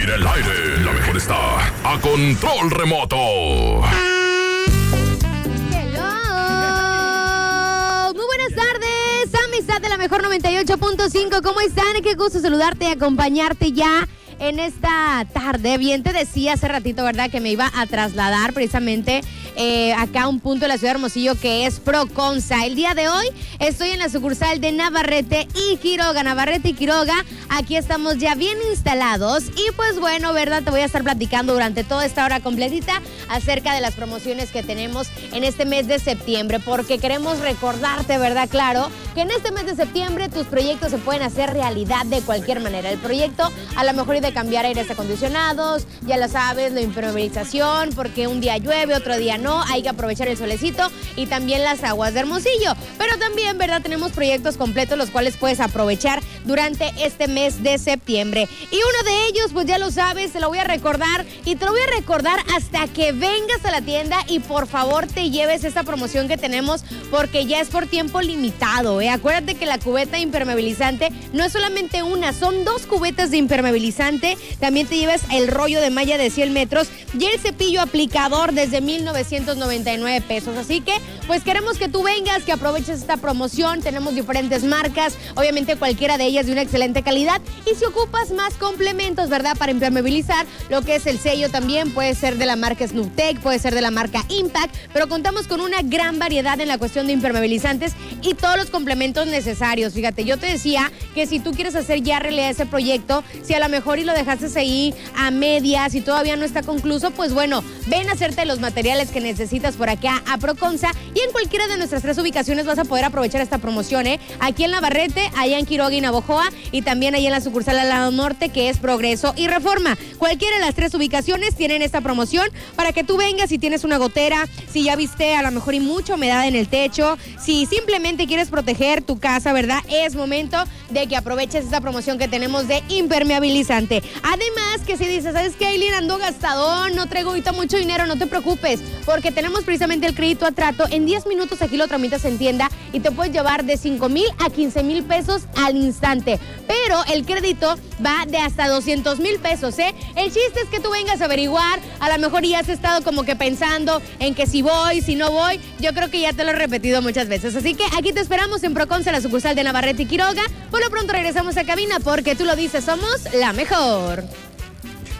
aire, el aire. La mejor está a control remoto. Hello. Muy buenas tardes, amistad de la mejor 98.5. ¿Cómo están? Qué gusto saludarte y acompañarte ya en esta tarde. Bien, te decía hace ratito, ¿verdad?, que me iba a trasladar precisamente acá a un punto de la ciudad de Hermosillo que es Proconza. El día de hoy estoy en la sucursal de Navarrete y Quiroga. Navarrete y Quiroga, aquí estamos ya bien instalados y pues bueno, ¿verdad?, te voy a estar platicando durante toda esta hora completita acerca de las promociones que tenemos en este mes de septiembre, porque queremos recordarte, ¿verdad?, claro, que en este mes de septiembre tus proyectos se pueden hacer realidad de cualquier manera. El proyecto a lo mejor es de cambiar aires acondicionados, ya lo sabes, la impermeabilización, porque un día llueve, otro día no, hay que aprovechar el solecito y también las aguas de Hermosillo. Pero también, ¿verdad?, tenemos proyectos completos los cuales puedes aprovechar durante este mes de septiembre. Y uno de ellos, pues ya lo sabes, te lo voy a recordar y te lo voy a recordar hasta que vengas a la tienda y por favor te lleves esta promoción que tenemos porque ya es por tiempo limitado, ¿eh? Acuérdate que la cubeta impermeabilizante no es solamente una, son 2 cubetas de impermeabilizante. También te llevas el rollo de malla de 100 metros y el cepillo aplicador desde 1,999 pesos. Así que, pues queremos que tú vengas, que aproveches esta promoción. Tenemos diferentes marcas, obviamente cualquiera de ellas de una excelente calidad. Y si ocupas más complementos, ¿verdad?, para impermeabilizar, lo que es el sello también puede ser de la marca Snooptech, puede ser de la marca Impact, pero contamos con una gran variedad en la cuestión de impermeabilizantes y todos los complementos necesarios. Fíjate, yo te decía que si tú quieres hacer ya realidad ese proyecto, si a lo mejor y lo dejaste ahí a medias y todavía no está concluso, pues bueno, ven a hacerte los materiales que necesitas por acá a Proconza y en cualquiera de nuestras 3 ubicaciones vas a poder aprovechar esta promoción, ¿eh? Aquí en Navarrete, allá en Quiroga y Navojoa y también ahí en la sucursal al lado norte que es Progreso y Reforma. Cualquiera de las 3 ubicaciones tienen esta promoción para que tú vengas si tienes una gotera, si ya viste a lo mejor y mucha humedad en el techo, si simplemente quieres proteger tu casa, ¿verdad? Es momento de que aproveches esta promoción que tenemos de impermeabilizante. Además que si dices, ¿sabes qué, Aileen? Ando gastadón, no traigo ahorita mucho dinero, no te preocupes, porque tenemos precisamente el crédito a trato. En 10 minutos aquí lo tramitas en tienda y te puedes llevar de 5,000 a 15,000 pesos al instante. Pero el crédito va de hasta 200,000 pesos, ¿eh? El chiste es que tú vengas a averiguar, a lo mejor ya has estado como que pensando en que si voy, si no voy, yo creo que ya te lo he repetido muchas veces. Así que aquí te esperamos en Proconza, la sucursal de Navarrete y Quiroga. Por lo pronto regresamos a cabina porque tú lo dices, somos la mejor.